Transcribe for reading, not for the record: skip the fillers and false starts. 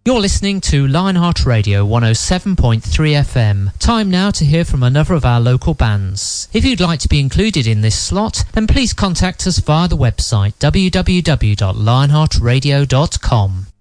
You're listening to Lionheart Radio 107.3 FM. Time now to hear from another of our local bands. If you'd like to be included in this slot, then please contact us via the website www.lionheartradio.com.